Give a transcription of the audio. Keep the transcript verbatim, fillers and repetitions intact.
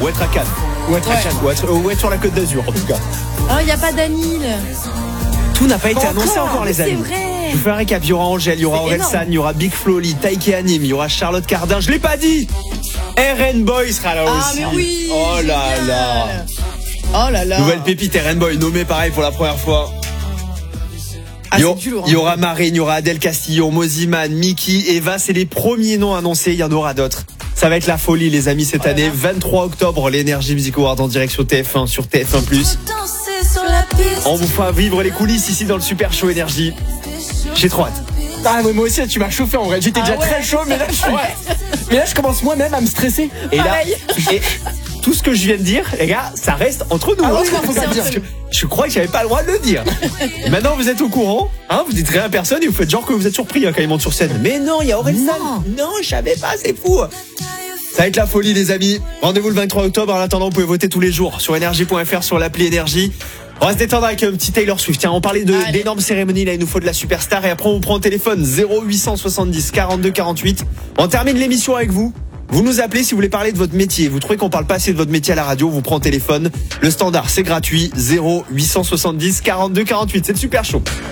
ou être à Cannes, ou être à Ouais. Cannes, ou être, ou être sur la Côte d'Azur en tout cas. Oh, il n'y a pas d'Anil. Tout n'a pas été Pas annoncé encore, encore les c'est amis. vrai. Je vous fais un récap, il y aura Angèle, il y aura C'est Orelsan, énorme. il y aura Big Flo Lee, Taïké Anime, il y aura Charlotte Cardin, je l'ai pas dit. R N Boy sera là Ah, aussi. mais oui. Oh là génial. là. Oh là là. Nouvelle pépite R N Boy nommé pareil pour la première fois. Ah, il y, aura, c'est du lourd, hein. il y aura Marine, il y aura Adèle Castillo, Moziman, Mickey, Eva, c'est les premiers noms annoncés, il y en aura d'autres. Ça va être la folie les amis cette Oh là année. là. vingt-trois octobre, l'Energy Music Award en direct sur T F un, sur T F un plus. On vous fera vivre les coulisses ici dans le Super Show Énergie. J'ai trop hâte. Ah ouais, moi aussi tu m'as chauffé en vrai. J'étais Ah déjà ouais. très chaud mais là je suis... Mais là je commence moi-même à me stresser. Et là, Pareil. et tout ce que je viens de dire, les gars, ça reste entre nous. Ah hein. oui, non, faut pas C'est le dire. entre nous. Je crois que j'avais pas le droit de le dire. Et maintenant, vous êtes au courant, hein, vous dites rien à personne et vous faites genre que vous êtes surpris hein, quand il monte sur scène. Mais non, il y a Orelsan. Non. Non, je savais pas, c'est fou. Ça va être la folie, les amis. Rendez-vous le vingt-trois octobre. En attendant, vous pouvez voter tous les jours sur énergie point f r, sur l'appli Énergie. On va se détendre avec un petit Taylor Swift. Tiens, on parlait de, Allez. d'énormes cérémonies. Là, il nous faut de la superstar. Et après, on vous prend au téléphone zéro huit cent soixante-dix quarante-deux quarante-huit. On termine l'émission avec vous. Vous nous appelez si vous voulez parler de votre métier. Vous trouvez qu'on parle pas assez de votre métier à la radio, on vous prend au téléphone. Le standard, c'est gratuit. zéro huit cent soixante-dix quarante-deux quarante-huit. C'est le Super Show.